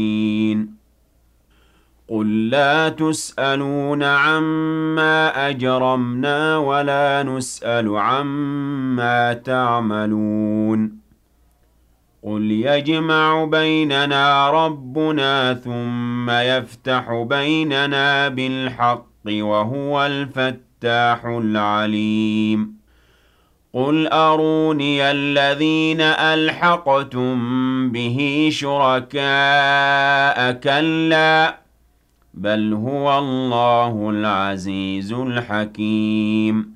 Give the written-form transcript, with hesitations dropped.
قُل لَّا تُسْأَلُونَ عَمَّا أَجْرَمْنَا وَلَا نُسْأَلُ عَمَّا تَعْمَلُونَ قُلْ يَجْمَعُ بَيْنَنَا رَبُّنَا ثُمَّ يَفْتَحُ بَيْنَنَا بِالْحَقِّ وَهُوَ الْفَتَّاحُ الْعَلِيمُ قُلْ أَرُونِيَ الَّذِينَ أَلْحَقْتُم بِهِ شُرَكَاءَ ۖ كَلَّا بَلْ هُوَ اللَّهُ الْعَزِيزُ الْحَكِيمُ